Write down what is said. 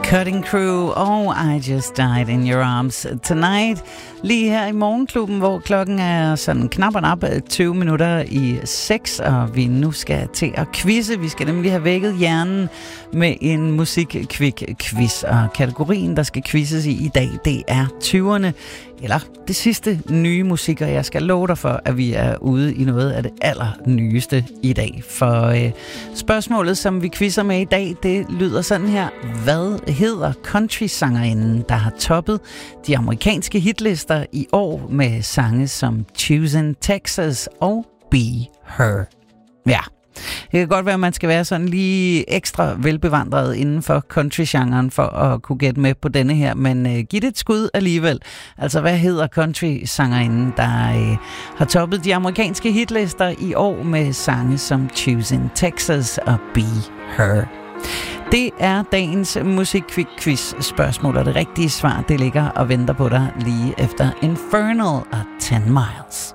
Cutting Crew og I Just Died in Your Arms Tonight. Lige her i Morgenklubben, hvor klokken er sådan knap og nap 20 minutter i 6, og vi nu skal til at quizze. Vi skal nemlig have vækket hjernen med en musik-quiz, og kategorien, der skal quizzes i dag, det er 20'erne, eller det sidste nye musik, og jeg skal love dig for, at vi er ude i noget af det allernyeste i dag. For spørgsmålet, som vi quizzer med i dag, det lyder sådan her. Hvad hedder country-sangerinden, der har toppet de amerikanske hitlister i år med sange som Choosing Texas og Be Her? Ja. Det kan godt være, at man skal være sådan lige ekstra velbevandret inden for country-genren for at kunne gætte med på denne her, men giv det et skud alligevel. Altså, hvad hedder country-sangerinden, der har toppet de amerikanske hitlister i år med sange som Choosing Texas og Be Her? Det er dagens musik-quiz-spørgsmål, og det rigtige svar, det ligger og venter på dig lige efter Infernal og 10 Miles.